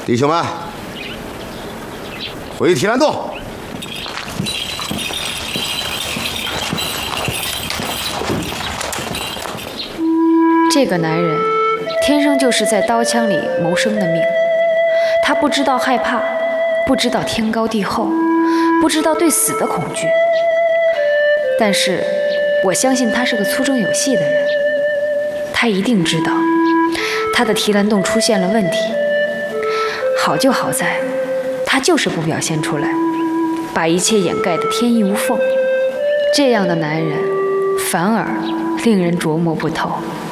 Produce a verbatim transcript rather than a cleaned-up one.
弟兄们，回提篮洞。 这个男人天生就是在刀枪里谋生的命，他不知道害怕，不知道天高地厚，不知道对死的恐惧。但是我相信他是个粗中有细的人，他一定知道他的提篮洞出现了问题。好就好在他就是不表现出来，把一切掩盖得天衣无缝。这样的男人反而令人琢磨不透。